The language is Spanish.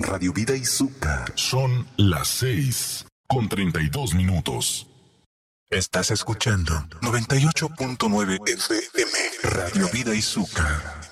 Radio Vida Izuka. Son las 6:32. Estás escuchando 98.9 FM Radio Vida Izuka.